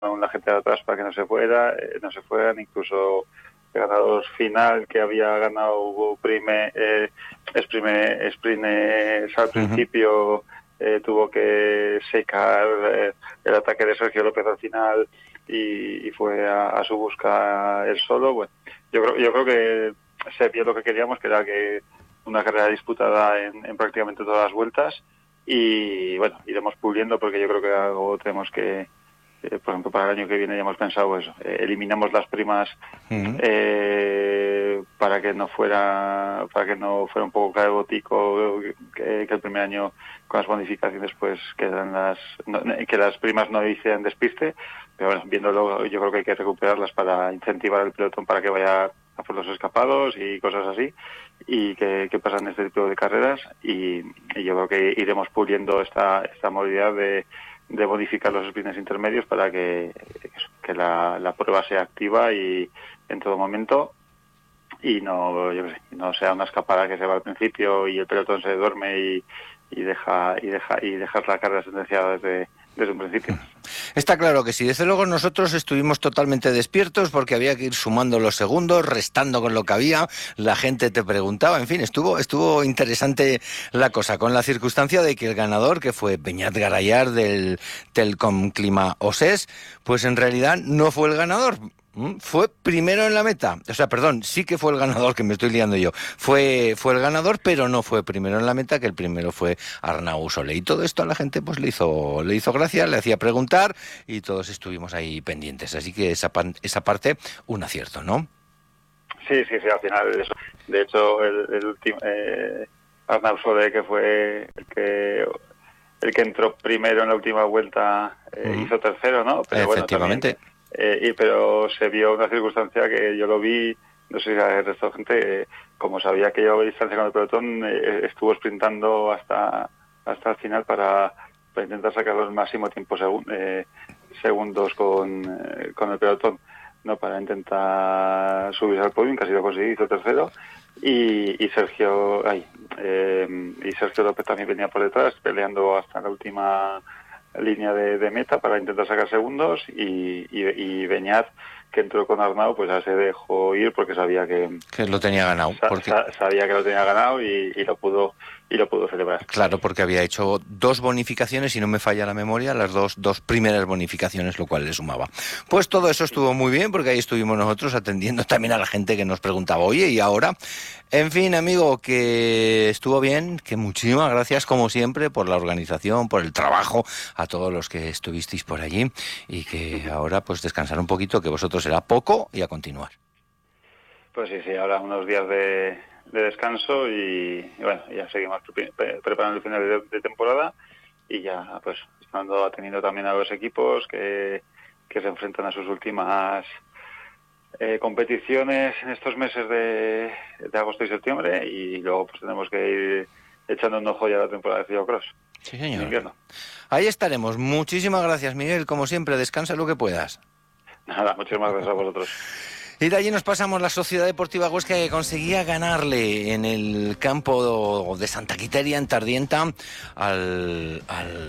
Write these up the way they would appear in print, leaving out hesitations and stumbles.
la gente de atrás para que no se fueran, incluso el ganador final que había ganado Sprint al principio, tuvo que secar el ataque de Sergio López al final y fue a su busca él solo. Bueno, yo creo que se vio lo que queríamos, que era que una carrera disputada en prácticamente todas las vueltas, y bueno, iremos puliendo porque yo creo que algo tenemos que, por ejemplo, para el año que viene ya hemos pensado eso, eliminamos las primas para que no fuera un poco caótico, que el primer año con las bonificaciones pues que las primas no hicieran despiste, pero bueno, viéndolo yo creo que hay que recuperarlas para incentivar al pelotón para que vaya a por los escapados y cosas así, y que pasan este tipo de carreras, y yo creo que iremos puliendo esta modalidad de bonificar los sprints intermedios para que la prueba sea activa y en todo momento, y no sea una escapada que se va al principio y el pelotón se duerme y dejar la carrera sentenciada desde un principio. Está claro que sí. Desde luego nosotros estuvimos totalmente despiertos porque había que ir sumando los segundos, restando con lo que había. La gente te preguntaba, en fin, estuvo interesante la cosa, con la circunstancia de que el ganador, que fue Beñat Garayar del Telkom Clima Osés, pues en realidad no fue el ganador. Fue primero en la meta, o sea, perdón, sí que fue el ganador, que me estoy liando yo. Fue el ganador, pero no fue primero en la meta, que el primero fue Arnau Soler. Y todo esto a la gente pues le hizo gracia, le hacía preguntar y todos estuvimos ahí pendientes. Así que esa parte, un acierto, ¿no? Sí, al final eso. De hecho, el último Arnau Soler, que fue el que entró primero en la última vuelta, hizo tercero, ¿no? Pero efectivamente. Bueno, pero se vio una circunstancia que yo lo vi, no sé si el resto de gente, como sabía que llevaba distancia con el pelotón, estuvo sprintando hasta el final para intentar sacar los máximos tiempos segundos con el pelotón, no, para intentar subirse al podium, casi lo conseguí, hizo tercero, y Sergio López también venía por detrás peleando hasta la última línea de meta para intentar sacar segundos, y Beñat, que entró con Arnau, pues ya se dejó ir porque sabía que lo tenía ganado, sabía que lo tenía ganado y lo pudo celebrar. Claro, porque había hecho 2 bonificaciones, si no me falla la memoria, las dos primeras bonificaciones, lo cual le sumaba. Pues todo eso estuvo muy bien, porque ahí estuvimos nosotros atendiendo también a la gente que nos preguntaba, oye, ¿y ahora? En fin, amigo, que estuvo bien, que muchísimas gracias, como siempre, por la organización, por el trabajo, a todos los que estuvisteis por allí, y que ahora pues descansar un poquito, que vosotros será poco, y a continuar. Pues sí, ahora unos días de descanso y bueno, ya seguimos preparando el final de temporada, y ya pues estando atendiendo también a los equipos que se enfrentan a sus últimas competiciones en estos meses de agosto y septiembre, y luego pues tenemos que ir echando un ojo ya a la temporada de ciclocross. Sí, señor. Ahí estaremos. Muchísimas gracias, Miguel. Como siempre, descansa lo que puedas. Nada, muchísimas gracias a vosotros. Y de allí nos pasamos la Sociedad Deportiva Huesca, que conseguía ganarle en el campo de Santa Quiteria, en Tardienta, al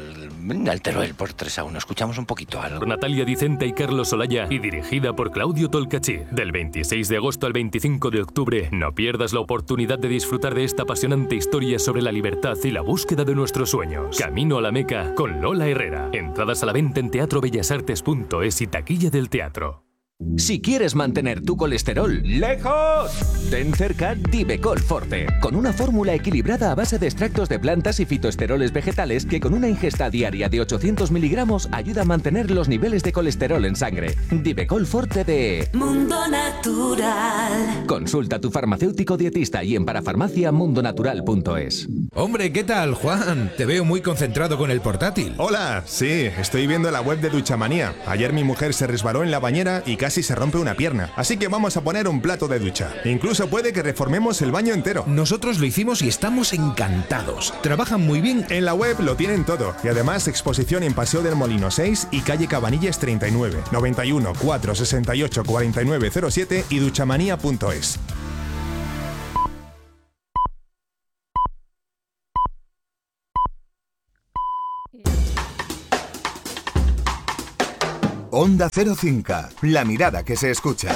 Teruel por 3-1. Escuchamos un poquito algo. Por Natalia Dicenta y Carlos Olaya, y dirigida por Claudio Tolcachí. Del 26 de agosto al 25 de octubre, no pierdas la oportunidad de disfrutar de esta apasionante historia sobre la libertad y la búsqueda de nuestros sueños. Camino a la Meca con Lola Herrera. Entradas a la venta en teatrobellasartes.es y taquilla del teatro. Si quieres mantener tu colesterol lejos, ten cerca Divecol Forte, con una fórmula equilibrada a base de extractos de plantas y fitoesteroles vegetales que con una ingesta diaria de 800 miligramos ayuda a mantener los niveles de colesterol en sangre. Divecol Forte de Mundo Natural. Consulta a tu farmacéutico dietista y en parafarmaciamundonatural.es. Hombre, ¿qué tal, Juan? Te veo muy concentrado con el portátil. Hola, sí, estoy viendo la web de Duchamanía. Ayer mi mujer se resbaló en la bañera y casi se rompe una pierna. Así que vamos a poner un plato de ducha. Incluso puede que reformemos el baño entero. Nosotros lo hicimos y estamos encantados. Trabajan muy bien. En la web lo tienen todo. Y además exposición en Paseo del Molino 6 y calle Cabanillas 39, 91 468 4907 y duchamanía.es. Onda Cero Cinca, la mirada que se escucha.